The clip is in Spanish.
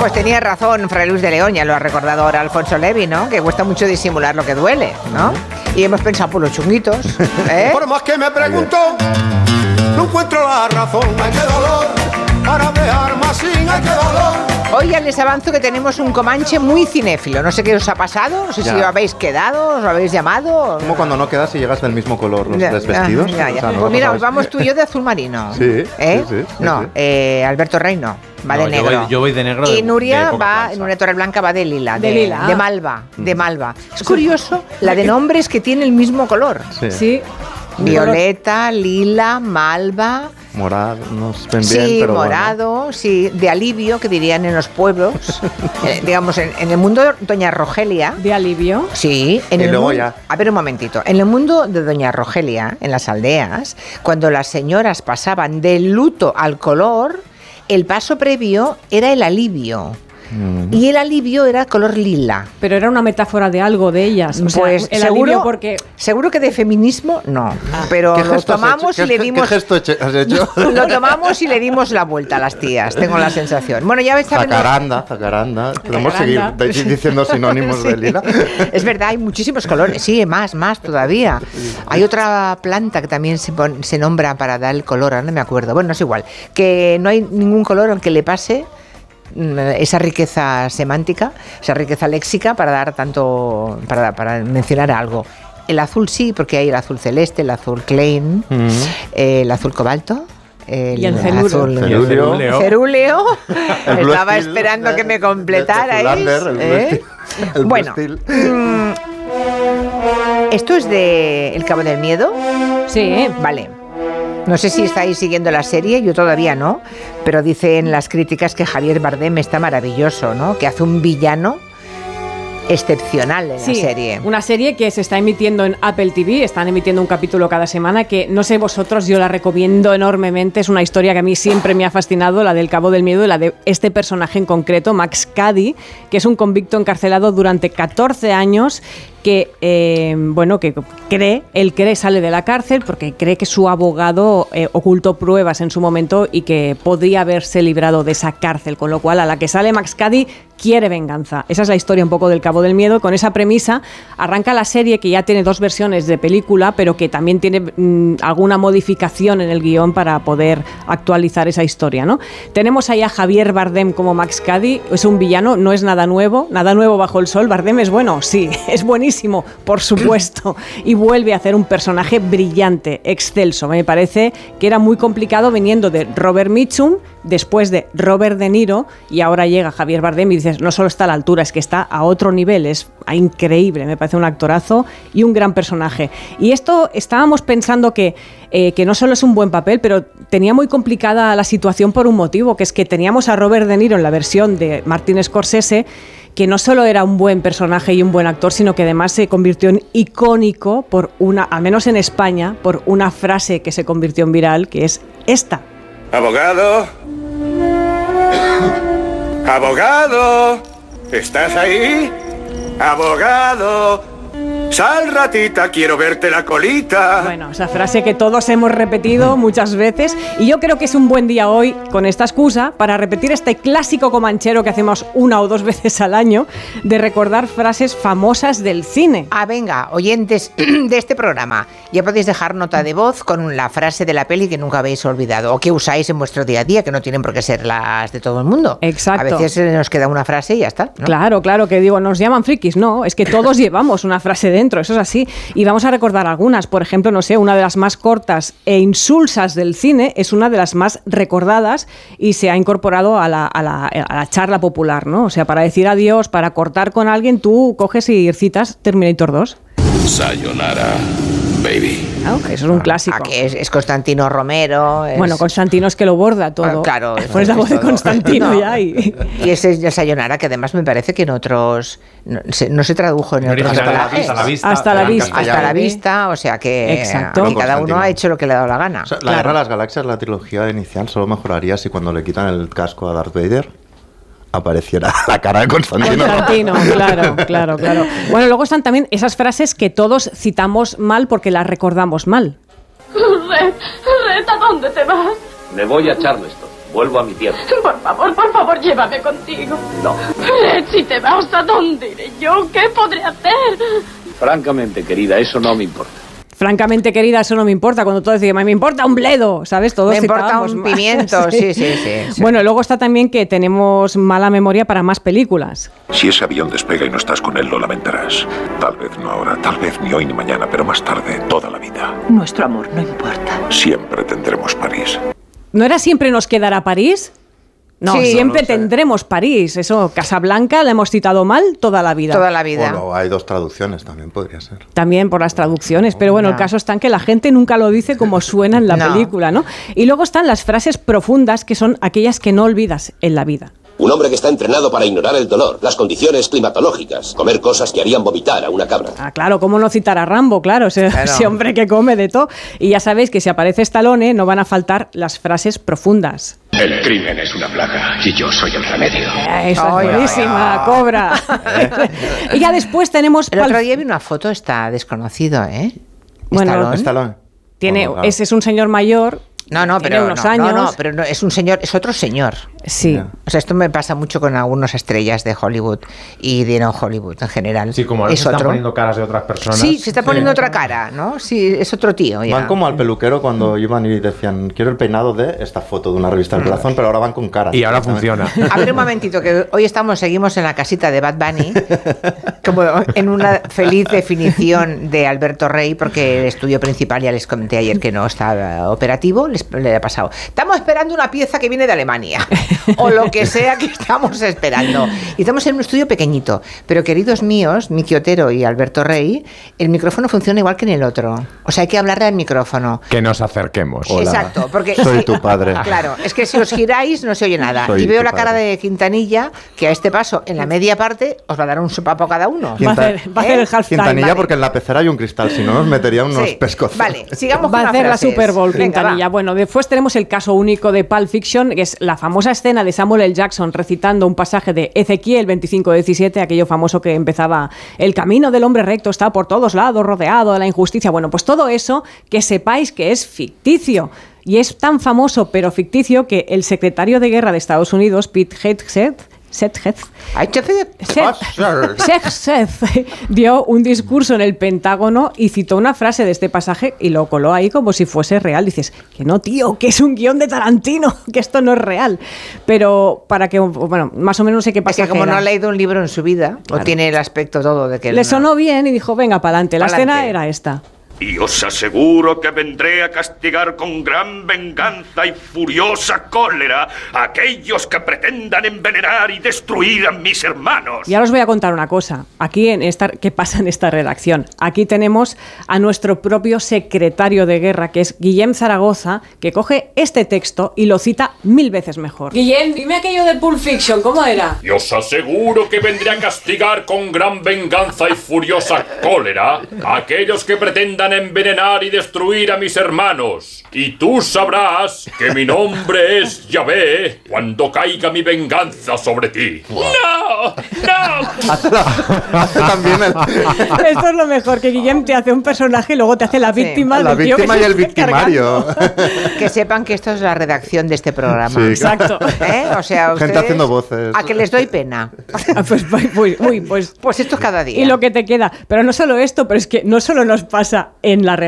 Pues tenía razón Fray Luis de León, ya lo ha recordado ahora Alfonso Levi, ¿no? Que cuesta mucho disimular lo que duele, ¿no? Y hemos pensado por los chunguitos, ¿eh? Por más que me preguntó, no encuentro la razón. Ay, qué dolor, para dejar más sin, ay, qué dolor. Hoy ya les avanzo que tenemos un Comanche muy cinéfilo. No sé qué os ha pasado, no sé si os habéis quedado, os habéis llamado. Como cuando no quedas y llegas del mismo color los tres vestidos. Ya. O sea, ¿no? Pues mira, vamos tú y yo de azul marino. Sí, ¿eh? sí. No, Alberto Rey no. Va de negro. Yo voy de negro. Y Nuria Nuria Torreblanca va de lila. De malva. De malva. Es curioso la de nombres que tiene el mismo color. Sí. Violeta, lila, malva. Morado, no sé bien, sí, pero morado, bueno. Sí, de alivio, que dirían en los pueblos. Digamos, en el mundo de Doña Rogelia. ¿De alivio? Sí. En y el luego mundo, ya. A ver, un momentito. En el mundo de Doña Rogelia, en las aldeas, cuando las señoras pasaban del luto al color, el paso previo era el alivio. Y el alivio era color lila. Pero era una metáfora de algo de ellas. O pues sea, el alivio porque... seguro que de feminismo no. Pero lo tomamos y le dimos. ¿Qué gesto has hecho? Lo tomamos y le dimos la vuelta a las tías. Tengo la sensación. Bueno, ya ves. Zacaranda. Podemos seguir diciendo sinónimos de lila. Es verdad, hay muchísimos colores. Sí, más todavía. Hay otra planta que también se nombra para dar el color. Ahora no me acuerdo. Bueno, no es igual. Que no hay ningún color al que le pase esa riqueza semántica, esa riqueza léxica para dar tanto, para mencionar algo. El azul sí, porque hay el azul celeste, el azul Klein, el azul cobalto. Y el cerúleo. Estaba esperando que me completarais. Bueno, ¿esto es de El Cabo del Miedo? Sí. Vale. No sé si estáis siguiendo la serie, yo todavía no, pero dicen las críticas que Javier Bardem está maravilloso, ¿no? Que hace un villano excepcional en la serie. Una serie que se está emitiendo en Apple TV, están emitiendo un capítulo cada semana, que no sé vosotros, yo la recomiendo enormemente. Es una historia que a mí siempre me ha fascinado, la del Cabo del Miedo y la de este personaje en concreto, Max Cady, que es un convicto encarcelado durante 14 años que sale de la cárcel porque cree que su abogado ocultó pruebas en su momento y que podría haberse librado de esa cárcel, con lo cual a la que sale Max Cady quiere venganza. Esa es la historia un poco del Cabo del Miedo. Con esa premisa arranca la serie, que ya tiene 2 versiones de película, pero que también tiene alguna modificación en el guión para poder actualizar esa historia, ¿no? Tenemos ahí a Javier Bardem como Max Cady. Es un villano, no es nada nuevo bajo el sol. Bardem es bueno, sí, es buenísimo, por supuesto, y vuelve a hacer un personaje brillante, excelso. Me parece que era muy complicado viniendo de Robert Mitchum, después de Robert De Niro, y ahora llega Javier Bardem y dices, no solo está a la altura, es que está a otro nivel, es increíble, me parece un actorazo y un gran personaje. Y esto estábamos pensando que no solo es un buen papel, pero tenía muy complicada la situación por un motivo, que es que teníamos a Robert De Niro en la versión de Martin Scorsese, que no solo era un buen personaje y un buen actor, sino que además se convirtió en icónico por al menos en España, por una frase que se convirtió en viral, que es esta. Abogado. Abogado. ¿Estás ahí? Abogado. Sal, ratita, quiero verte la colita. Bueno, esa frase que todos hemos repetido muchas veces, y yo creo que es un buen día hoy, con esta excusa, para repetir este clásico comanchero que hacemos 1 o 2 veces al año, de recordar frases famosas del cine. Venga, oyentes de este programa, ya podéis dejar nota de voz con la frase de la peli que nunca habéis olvidado, o que usáis en vuestro día a día, que no tienen por qué ser las de todo el mundo. Exacto. A veces nos queda una frase y ya está, ¿no? Claro, que digo, nos llaman frikis, no, es que todos llevamos una frase dentro, eso es así. Y vamos a recordar algunas. Por ejemplo, no sé, una de las más cortas e insulsas del cine es una de las más recordadas y se ha incorporado a la charla popular, ¿no? O sea, para decir adiós, para cortar con alguien, tú coges y citas Terminator 2. Sayonara, baby. Eso es un clásico. Aquí es Constantino Romero. Bueno, Constantino es que lo borda todo. Claro. Pones la voz de Constantino ya y ese es el Sayonara, que además me parece que en otros no se tradujo en otros doblajes. Hasta la vista, o sea que exacto. Aquí cada uno ha hecho lo que le ha dado la gana. O sea, la Guerra de las Galaxias, la trilogía inicial, solo mejoraría si cuando le quitan el casco a Darth Vader apareciera la cara de Constantino. Claro. Bueno, luego están también esas frases que todos citamos mal porque las recordamos mal. Red, ¿a dónde te vas? Me voy a Charleston. Vuelvo a mi tierra. Por favor, llévame contigo. No. Fred, si te vas, ¿a dónde iré yo? ¿Qué podré hacer? Francamente, querida, eso no me importa. Francamente, querida, eso no me importa. Cuando todos decíamos, me importa un bledo, ¿sabes? Todos Me importa citábamos un más. pimiento, sí. Bueno, luego está también que tenemos mala memoria para más películas. Si ese avión despega y no estás con él, lo lamentarás. Tal vez no ahora, tal vez ni hoy ni mañana, pero más tarde, toda la vida. Nuestro amor no importa. Siempre tendremos París. ¿No era siempre nos quedará París? No, Sí. siempre No lo sé. tendremos París. Eso, Casablanca la hemos citado mal toda la vida. Toda la vida. O hay dos traducciones, también podría ser. También por las traducciones, pero bueno, No. el caso está en que la gente nunca lo dice como suena en la No. película, ¿no? Y luego están las frases profundas, que son aquellas que no olvidas en la vida. Un hombre que está entrenado para ignorar el dolor, las condiciones climatológicas, comer cosas que harían vomitar a una cabra. Ah, claro, ¿cómo no citar a Rambo? Claro, Claro. ese hombre que come de todo. Y ya sabéis que si aparece Stallone no van a faltar las frases profundas. El crimen es una plaga y yo soy el remedio. Esa Ay, es buenísima, ay, Cobra. Y ya después tenemos... El otro día vi una foto, está desconocido, ¿eh? Bueno, Stallone. Stallone. Tiene, Bueno, claro. ese es un señor mayor. No, tiene pero unos no, años. no, pero no, es un señor, es otro señor. Sí. Ya. O sea, esto me pasa mucho con algunas estrellas de Hollywood y de no Hollywood en general. Sí, como ahora es se están otro. poniendo caras de otras personas. Sí, se está poniendo otra cara, ¿no? Sí, es otro tío ya. Van como al peluquero cuando iban y decían, quiero el peinado de esta foto de una revista del corazón, pero ahora van con cara. Y ahora funciona. A ver un momentito, que hoy seguimos en la casita de Bad Bunny, como en una feliz definición de Alberto Rey, porque el estudio principal, ya les comenté ayer que no está operativo, le ha pasado. Estamos esperando una pieza que viene de Alemania, o lo que sea que estamos esperando. Y estamos en un estudio pequeñito, pero queridos míos, Miki Otero y Alberto Rey, el micrófono funciona igual que en el otro. O sea, hay que hablarle al micrófono. Que nos acerquemos. Hola. Exacto, porque Soy tu padre. Claro, es que si os giráis no se oye nada. Soy Y veo tu la cara padre. de Quintanilla, que a este paso, en la media parte, os va a dar un sopapo cada uno. Va a hacer el halftime. Quintanilla, vale. porque en la pecera hay un cristal, si no nos metería unos Sí, pescozos. Vale, sigamos con Va a las hacer la frases. Super Bowl, Venga, Quintanilla. va. Bueno, después tenemos el caso único de Pulp Fiction, que es la famosa escena de Samuel L. Jackson recitando un pasaje de Ezequiel 25:17, aquello famoso que empezaba: el camino del hombre recto está por todos lados, rodeado de la injusticia. Bueno, pues todo eso, que sepáis que es ficticio. Y es tan famoso, pero ficticio, que el secretario de Guerra de Estados Unidos, Pete Hegseth, Ay, chefe, dio un discurso en el Pentágono y citó una frase de este pasaje y lo coló ahí como si fuese real. Dices, que no, tío, que es un guión de Tarantino, que esto no es real. Pero para que, bueno, más o menos no sé qué es pasa. que como no ha leído un libro en su vida, Claro. o tiene el aspecto todo de que... Le sonó bien y dijo, venga, pa'lante. La Pa'lante. escena era esta. Y os aseguro que vendré a castigar con gran venganza y furiosa cólera a aquellos que pretendan envenenar y destruir a mis hermanos. Y ahora os voy a contar una cosa. Aquí, ¿qué pasa en esta redacción? Aquí tenemos a nuestro propio secretario de guerra, que es Guillem Zaragoza, que coge este texto y lo cita 1000 veces mejor. Guillem, dime aquello de Pulp Fiction, ¿cómo era? Y os aseguro que vendré a castigar con gran venganza y furiosa cólera a aquellos que pretendan envenenar y destruir a mis hermanos. Y tú sabrás que mi nombre es Yahvé cuando caiga mi venganza sobre ti. ¡No! ¡No! Hace también Esto es lo mejor, que Guillem te hace un personaje y luego te hace la Sí. víctima. la del tío que víctima se y el está victimario. Que sepan que esto es la redacción de este programa. Sí, Exacto. ¿Eh? O sea, Gente ustedes, haciendo voces. A que les doy pena. Ah, pues Pues esto es cada día. y lo que te queda. Pero no solo esto, pero es que no solo nos pasa en la